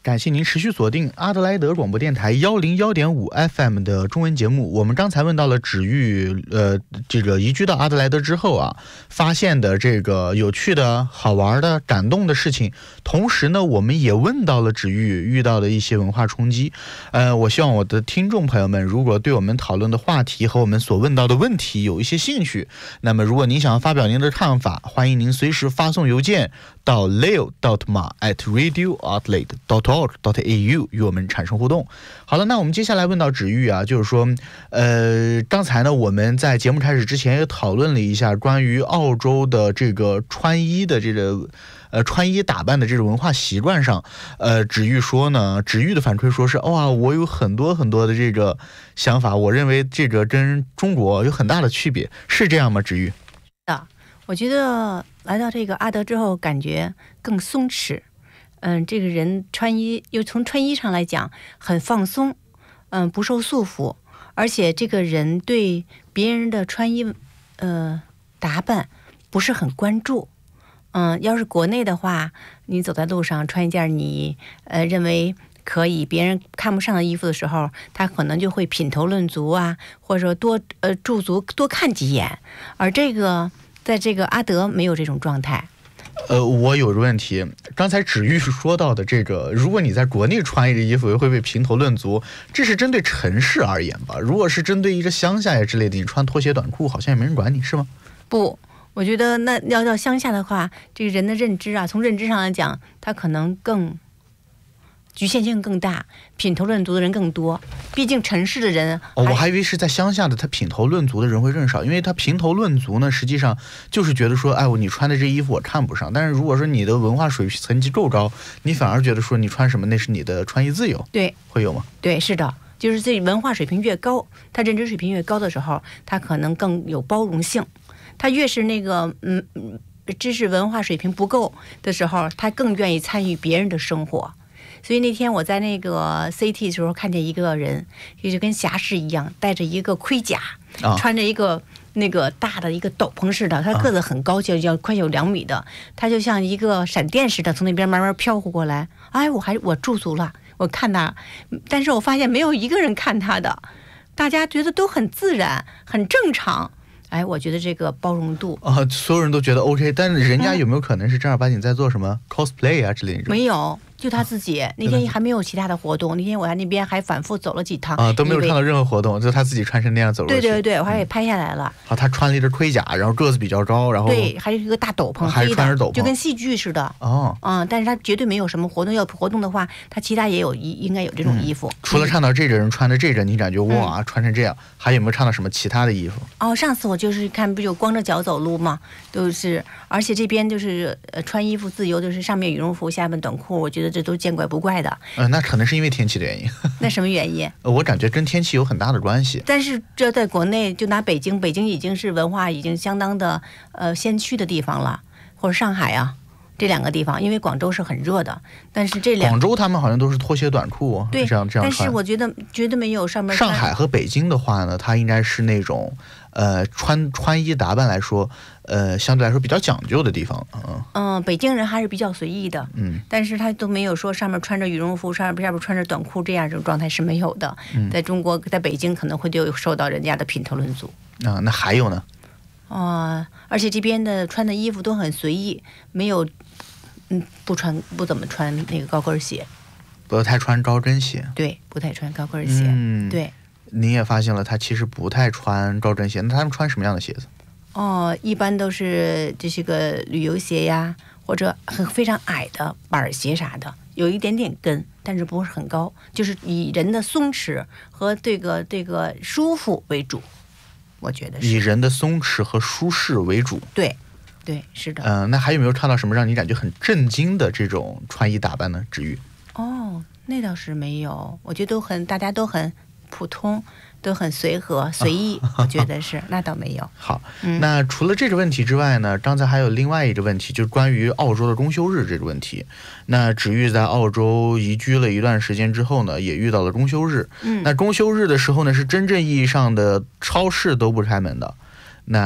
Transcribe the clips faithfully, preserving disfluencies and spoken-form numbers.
感谢您持续锁定阿德莱德广播电台幺零幺点五 F M 的中文节目。我们刚才问到了芷玉，呃，这个移居到阿德莱德之后啊，发现的这个有趣的、好玩的、感动的事情。同时呢，我们也问到了芷玉遇到的一些文化冲击。呃，我希望我的听众朋友们，如果对我们讨论的话题和我们所问到的问题有一些兴趣，那么如果您想要发表您的看法，欢迎您随时发送邮件到 leo dot ma at radio outlet dot org dot a u 与我们产生互动。好了，那我们接下来问到芷玉啊，就是说，呃，刚才呢我们在节目开始之前也讨论了一下关于澳洲的这个穿衣的这个呃穿衣打扮的这种文化习惯上，呃，芷玉说呢，芷玉的反馈说是哇，我有很多很多的这个想法，我认为这个跟中国有很大的区别，是这样吗？芷玉？ 啊，我觉得来到这个阿德之后，感觉更松弛。嗯，这个人穿衣又从穿衣上来讲很放松，嗯，不受束缚，而且这个人对别人的穿衣呃打扮不是很关注。嗯，要是国内的话，你走在路上穿一件你呃认为可以别人看不上的衣服的时候，他可能就会品头论足啊，或者说多呃驻足多看几眼。而这个在这个阿德没有这种状态。 呃，我有个问题，刚才芷玉说到的这个，如果你在国内穿一个衣服会被评头论足，这是针对城市而言吧？如果是针对一个乡下呀之类的，你穿拖鞋短裤好像也没人管你，是吗？ 不，我觉得那要到乡下的话，这个人的认知啊，从认知上来讲，他可能更局限性更大，品头论足的人更多。毕竟城市的人， 哦，我还以为是在乡下的他品头论足的人会更少，因为他评头论足呢，实际上就是觉得说，哎，你穿的这衣服我看不上。但是如果说你的文化水平层级够高，你反而觉得说你穿什么那是你的穿衣自由。 对， 会有吗？ 对，是的，就是这文化水平越高，他认知水平越高的时候，他可能更有包容性。他越是那个嗯知识文化水平不够的时候，他更愿意参与别人的生活。所以那天我在那个 C T 的时候看见一个人，就跟侠士一样，戴着一个盔甲， 啊、 穿着一个那个大的一个斗篷似的，他个子很高，就要快有两米的，他就像一个闪电似的从那边慢慢飘忽过来。哎，我还我驻足了，我看他，但是我发现没有一个人看他的，大家觉得都很自然，很正常。哎，我觉得这个包容度啊、呃，所有人都觉得 OK， 但是人家有没有可能是正儿八经在做什么 cosplay 啊之类的？ 没有，就他自己。啊、那天还没有其他的活动，那天我在那边还反复走了几趟啊，都没有看到任何活动，就他自己穿成那样走路。 对对对，我还给拍下来了。 啊、嗯，他穿了一身盔甲，然后个子比较高，然后对，还是一个大斗篷， 还是穿着斗篷， 就跟戏剧似的。 哦， 嗯，但是他绝对没有什么活动，要活动的话，他其他也有一应该有这种衣服。 嗯、除了看到这个人穿着这个，你感觉哇，嗯、穿成这样，还有没有看到什么其他的衣服？ 哦，上次我就是看不就。光着脚走路嘛，都是，而且这边就是呃穿衣服自由，就是上面羽绒服，下面短裤，我觉得这都见怪不怪的。 嗯、呃，那可能是因为天气的原因。 那什么原因？ 呃，我感觉跟天气有很大的关系。 但是这在国内，就拿北京，北京已经是文化已经相当的呃先驱的地方了，或者上海啊。这两个地方，因为广州是很热的，但是这两广州他们好像都是拖鞋短裤， 对， 这样这样穿。 但是我觉得绝对没有上面。 上海和北京的话呢，它应该是那种呃穿穿衣打扮来说，呃相对来说比较讲究的地方。嗯嗯，北京人还是比较随意的， 嗯， 但是他都没有说上面穿着羽绒服，上面下边穿着短裤这样这种状态是没有的。 嗯、 在中国，在北京可能会就受到人家的品头论足。 啊，那还有呢？ 啊、呃，而且这边的穿的衣服都很随意，没有。嗯，不穿不怎么穿那个高跟鞋， 不太穿高跟鞋。 对，不太穿高跟鞋。 嗯， 对。 您也发现了，他其实不太穿高跟鞋。那他们穿什么样的鞋子？ 哦，一般都是这些个旅游鞋呀，或者很非常矮的板鞋啥的，有一点点跟，但是不是很高，就是以人的松弛和这个这个舒服为主，我觉得是。 以人的松弛和舒适为主。 对。对，是的。 嗯、呃，那还有没有看到什么让你感觉很震惊的这种穿衣打扮呢？芷玉？ 哦，那倒是没有，我觉得都很，大家都很普通，都很随和随意，啊、我觉得是，那倒没有。 好、 嗯， 那除了这个问题之外呢，刚才还有另外一个问题，就是关于澳洲的公休日这个问题。那芷玉在澳洲移居了一段时间之后呢，也遇到了公休日。 嗯， 那公休日的时候呢，是真正意义上的超市都不开门的。那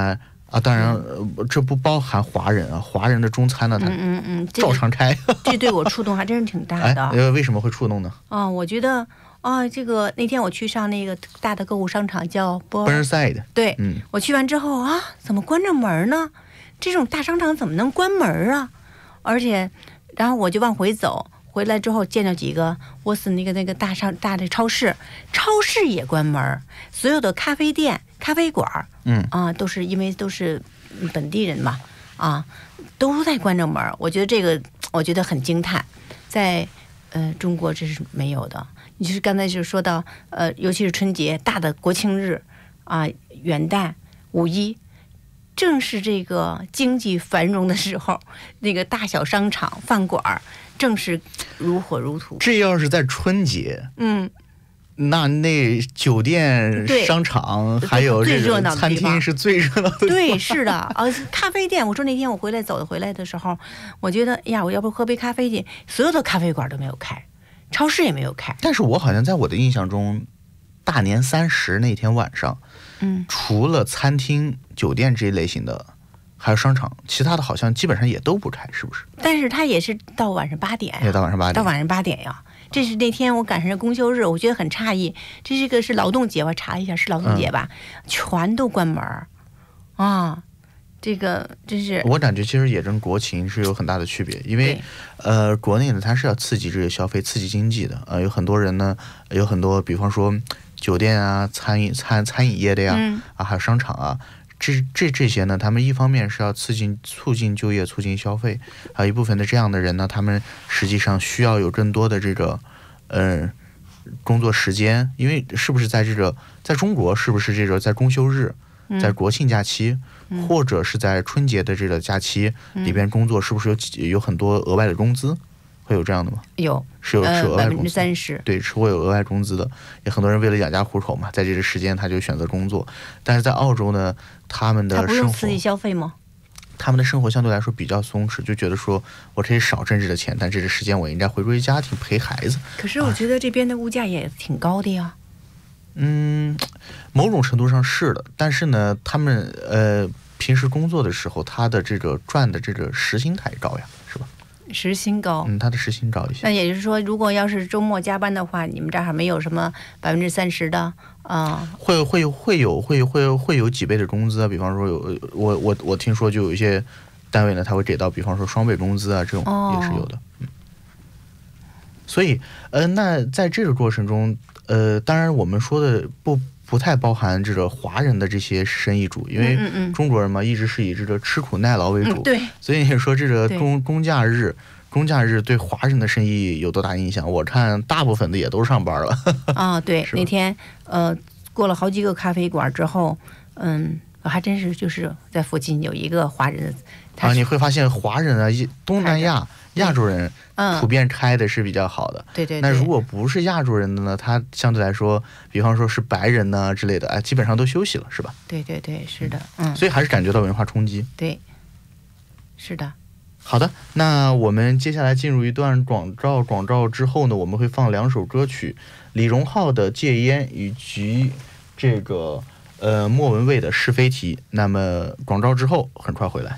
啊，当然、呃、这不包含华人啊，华人的中餐呢，他嗯嗯嗯， 照常开。 这对我触动还真是挺大的。 哎，为什么会触动呢？ 啊、哦，我觉得啊、哦，这个那天我去上那个大的购物商场叫 Burnside， 对、 嗯， 我去完之后啊，怎么关着门呢？这种大商场怎么能关门啊？而且，然后我就往回走。回来之后见到几个沃斯那个那个大商大的超市，超市也关门，所有的咖啡店、咖啡馆， 嗯啊，都是因为都是本地人嘛，啊，都在关着门。我觉得这个，我觉得很惊叹，在呃中国这是没有的。你就是刚才就说到呃，尤其是春节大的国庆日啊，元旦、五一。正是这个经济繁荣的时候，那个大小商场、饭馆正是如火如荼。 这要是在春节， 嗯， 那那酒店、商场还有这个餐厅是最热闹的。 对，是的啊，咖啡店。我说那天我回来走的回来的时候，我觉得哎呀，我要不喝杯咖啡去，所有的咖啡馆都没有开，超市也没有开。 但是我好像在我的印象中，大年三十那天晚上。 嗯， 除了餐厅、酒店这一类型的，还有商场，其他的好像基本上也都不开，是不是？ 但是它也是到晚上八点呀， 也到晚上八点， 到晚上八点呀。这是那天我赶上公休日，我觉得很诧异。这是个是劳动节，我查一下是劳动节吧，嗯、全都关门啊。这个真是我感觉其实也跟国情是有很大的区别，因为呃，国内呢它是要刺激这个消费、刺激经济的，呃，有很多人呢，有很多，比方说。酒店啊，餐饮餐餐饮业的呀， 嗯、 啊，还有商场啊，这这这些呢，他们一方面是要刺激促进就业、促进消费，还有一部分的这样的人呢，他们实际上需要有更多的这个呃工作时间，因为是不是在这个在中国是不是这个在公休日、在国庆假期、 嗯、 或者是在春节的这个假期里边工作，是不是有有很多额外的工资？会有这样的吗？ 有， 是有是额外工资，百分之三十， 对，是会有额外工资的。也很多人为了养家糊口嘛，在这个时间他就选择工作。但是在澳洲呢，他们的生活，他不用刺激消费吗？ 他们的生活相对来说比较松弛，就觉得说我可以少挣这个钱，但这个时间我应该回归家庭陪孩子。 可是我觉得这边的物价也挺高的呀。 嗯，某种程度上是的，但是呢，他们呃平时工作的时候，他的这个赚的这个时薪太高呀，是吧？ 时薪高， 嗯，他的时薪高一些。 那也就是说，如果要是周末加班的话，你们这儿没有什么百分之三十的啊、呃？ 会会会有会会会有几倍的工资啊？比方说有我我我听说就有一些单位呢，他会给到，比方说双倍工资啊，这种也是有的。哦、嗯。所以呃，那在这个过程中，呃，当然我们说的不。不太包含这个华人的这些生意主，因为中国人嘛，一直是以这个吃苦耐劳为主， 嗯、对， 所以你说这个公公假日，公假日对华人的生意有多大影响？我看大部分的也都上班了。 啊，对，那天呃过了好几个咖啡馆之后，嗯，我还真是就是在附近有一个华人， 啊，你会发现华人啊，东南亚亚洲人。普遍开的是比较好的， 嗯、对, 对对。那如果不是亚洲人的呢？他相对来说，比方说是白人呢之类的，哎，基本上都休息了，是吧？ 对对对，是的，嗯。 所以还是感觉到文化冲击。 对，是的。 好的，那我们接下来进入一段广告，广告之后呢，我们会放两首歌曲，李荣浩的《戒烟》以及这个呃莫文蔚的《是非题》。那么广告之后很快回来。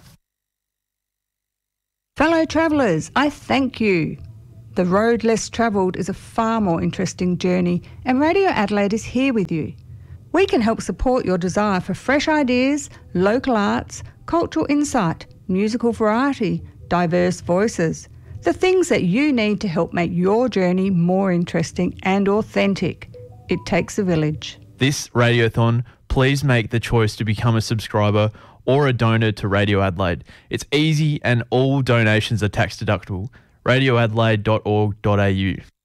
Fellow travellers, I thank you. The road less travelled is a far more interesting journey, and Radio Adelaide is here with you. We can help support your desire for fresh ideas, local arts, cultural insight, musical variety, diverse voices, the things that you need to help make your journey more interesting and authentic. It takes a village. This Radiothon, please make the choice to become a subscriber or a donor to Radio Adelaide. It's easy and all donations are tax deductible. radio adelaide dot org dot a u